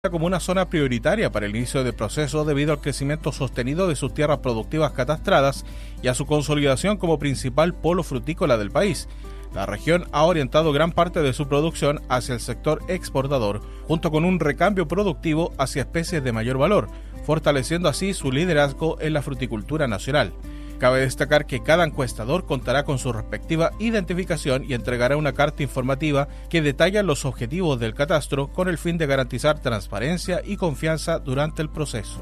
como una zona prioritaria para el inicio del proceso debido al crecimiento sostenido de sus tierras productivas catastradas y a su consolidación como principal polo frutícola del país. La región ha orientado gran parte de su producción hacia el sector exportador, junto con un recambio productivo hacia especies de mayor valor, fortaleciendo así su liderazgo en la fruticultura nacional. Cabe destacar que cada encuestador contará con su respectiva identificación y entregará una carta informativa que detalla los objetivos del catastro con el fin de garantizar transparencia y confianza durante el proceso.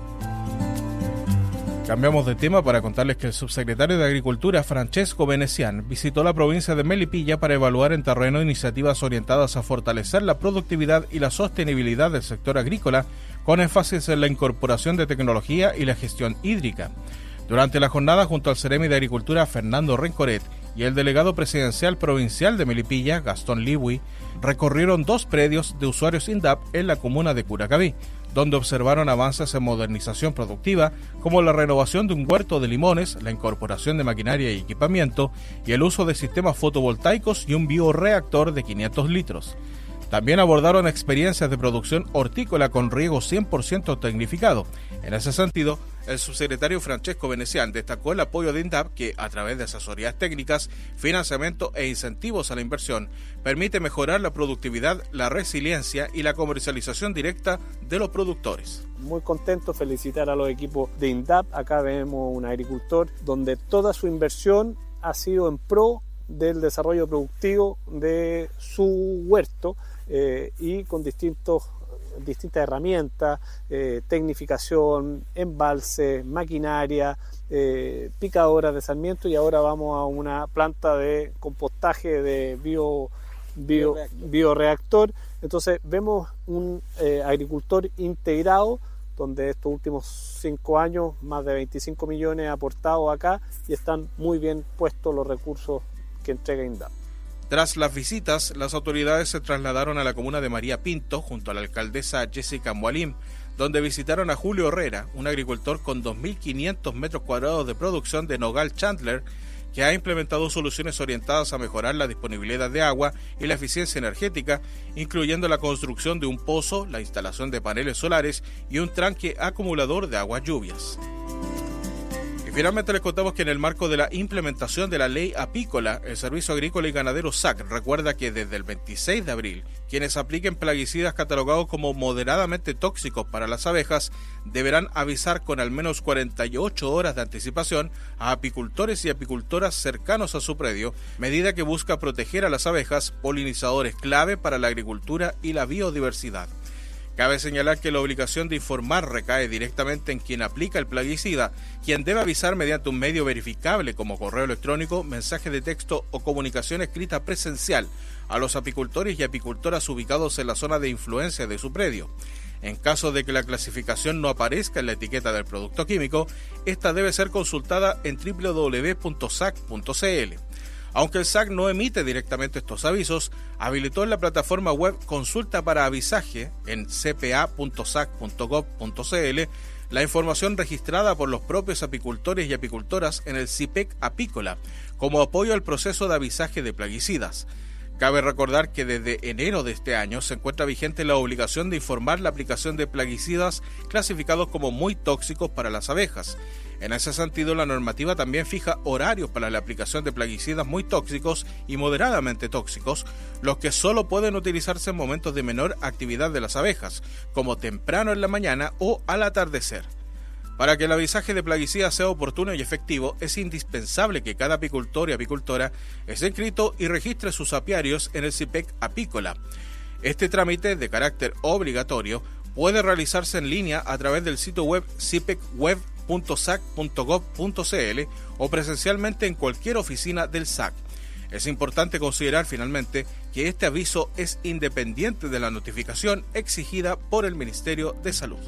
Cambiamos de tema para contarles que el subsecretario de Agricultura, Francesco Venecian, visitó la provincia de Melipilla para evaluar en terreno iniciativas orientadas a fortalecer la productividad y la sostenibilidad del sector agrícola, con énfasis en la incorporación de tecnología y la gestión hídrica. Durante la jornada, junto al Seremi de Agricultura, Fernando Rencoret, y el delegado presidencial provincial de Melipilla, Gastón Liwi, recorrieron 2 predios de usuarios INDAP en la comuna de Curacaví, donde observaron avances en modernización productiva, como la renovación de un huerto de limones, la incorporación de maquinaria y equipamiento, y el uso de sistemas fotovoltaicos y un bioreactor de 500 litros. También abordaron experiencias de producción hortícola con riego 100% tecnificado. En ese sentido, el subsecretario Francesco Venecian destacó el apoyo de INDAP que, a través de asesorías técnicas, financiamiento e incentivos a la inversión, permite mejorar la productividad, la resiliencia y la comercialización directa de los productores. Muy contento, felicitar a los equipos de INDAP. Acá vemos un agricultor donde toda su inversión ha sido en pro del desarrollo productivo de su huerto y con distintas herramientas, tecnificación, embalse, maquinaria, picadoras de sarmiento, y ahora vamos a una planta de compostaje de bioreactor. Entonces vemos un agricultor integrado, donde estos últimos 5 años más de 25 millones aportados acá, y están muy bien puestos los recursos que entrega INDAP. Tras las visitas, las autoridades se trasladaron a la comuna de María Pinto junto a la alcaldesa Jessica Mualim, donde visitaron a Julio Herrera, un agricultor con 2.500 metros cuadrados de producción de nogal Chandler, que ha implementado soluciones orientadas a mejorar la disponibilidad de agua y la eficiencia energética, incluyendo la construcción de un pozo, la instalación de paneles solares y un tranque acumulador de aguas lluvias. Y finalmente les contamos que en el marco de la implementación de la ley apícola, el Servicio Agrícola y Ganadero SAC recuerda que desde el 26 de abril, quienes apliquen plaguicidas catalogados como moderadamente tóxicos para las abejas deberán avisar con al menos 48 horas de anticipación a apicultores y apicultoras cercanos a su predio, medida que busca proteger a las abejas, polinizadores clave para la agricultura y la biodiversidad. Cabe señalar que la obligación de informar recae directamente en quien aplica el plaguicida, quien debe avisar mediante un medio verificable como correo electrónico, mensaje de texto o comunicación escrita presencial a los apicultores y apicultoras ubicados en la zona de influencia de su predio. En caso de que la clasificación no aparezca en la etiqueta del producto químico, esta debe ser consultada en www.sac.cl. Aunque el SAC no emite directamente estos avisos, habilitó en la plataforma web Consulta para Avisaje en cpa.sac.gov.cl la información registrada por los propios apicultores y apicultoras en el CIPEC Apícola como apoyo al proceso de avisaje de plaguicidas. Cabe recordar que desde enero de este año se encuentra vigente la obligación de informar la aplicación de plaguicidas clasificados como muy tóxicos para las abejas. En ese sentido, la normativa también fija horarios para la aplicación de plaguicidas muy tóxicos y moderadamente tóxicos, los que solo pueden utilizarse en momentos de menor actividad de las abejas, como temprano en la mañana o al atardecer. Para que el avisaje de plaguicidas sea oportuno y efectivo, es indispensable que cada apicultor y apicultora esté inscrito y registre sus apiarios en el CIPEC Apícola. Este trámite, de carácter obligatorio, puede realizarse en línea a través del sitio web cipecweb.sac.gov.cl o presencialmente en cualquier oficina del SAC. Es importante considerar finalmente que este aviso es independiente de la notificación exigida por el Ministerio de Salud.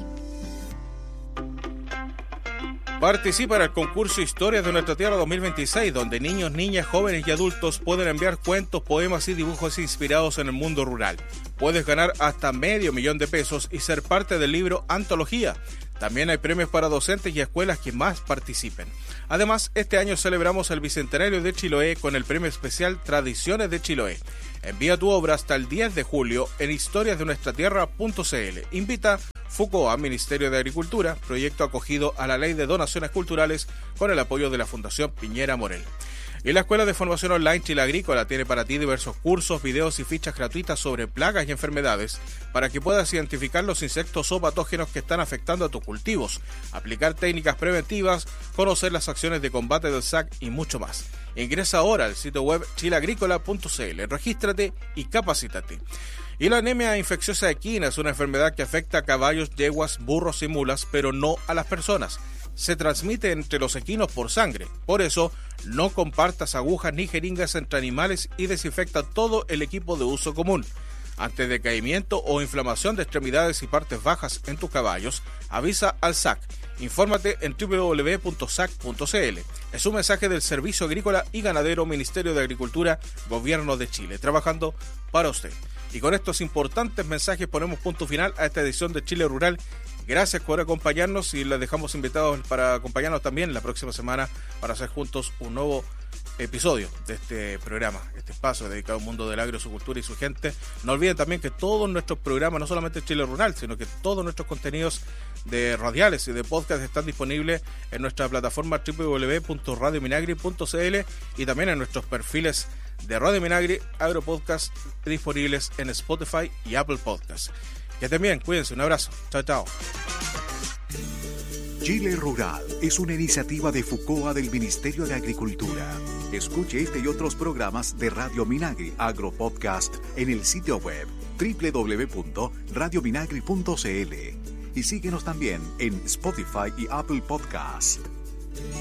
Participa en el concurso Historias de Nuestra Tierra 2026, donde niños, niñas, jóvenes y adultos pueden enviar cuentos, poemas y dibujos inspirados en el mundo rural. Puedes ganar hasta $500,000 y ser parte del libro Antología. También hay premios para docentes y escuelas que más participen. Además, este año celebramos el Bicentenario de Chiloé con el premio especial Tradiciones de Chiloé. Envía tu obra hasta el 10 de julio en historiasdenuestratierra.cl. Invita FUCOA, Ministerio de Agricultura, proyecto acogido a la Ley de Donaciones Culturales con el apoyo de la Fundación Piñera Morel. Y la Escuela de Formación Online Chile Agrícola tiene para ti diversos cursos, videos y fichas gratuitas sobre plagas y enfermedades para que puedas identificar los insectos o patógenos que están afectando a tus cultivos, aplicar técnicas preventivas, conocer las acciones de combate del SAC y mucho más. Ingresa ahora al sitio web chileagrícola.cl, regístrate y capacítate. Y la anemia infecciosa equina es una enfermedad que afecta a caballos, yeguas, burros y mulas, pero no a las personas. Se transmite entre los equinos por sangre. Por eso, no compartas agujas ni jeringas entre animales y desinfecta todo el equipo de uso común. Ante decaimiento o inflamación de extremidades y partes bajas en tus caballos, avisa al SAC. Infórmate en www.sac.cl. Es un mensaje del Servicio Agrícola y Ganadero, Ministerio de Agricultura, Gobierno de Chile, trabajando para usted. Y con estos importantes mensajes ponemos punto final a esta edición de Chile Rural. Gracias por acompañarnos y les dejamos invitados para acompañarnos también la próxima semana para hacer juntos un nuevo episodio de este programa, este espacio dedicado al mundo del agro, su cultura y su gente. No olviden también que todos nuestros programas, no solamente Chile Rural, sino que todos nuestros contenidos de radiales y de podcast están disponibles en nuestra plataforma www.radiominagri.cl y también en nuestros perfiles de Radio Minagri Agropodcast disponibles en Spotify y Apple Podcasts. Que estén bien, cuídense, un abrazo, chao chao. Chile Rural es una iniciativa de FUCOA del Ministerio de Agricultura. Escuche este y otros programas de Radio Minagri Agropodcast en el sitio web www.radiominagri.cl y síguenos también en Spotify y Apple Podcast.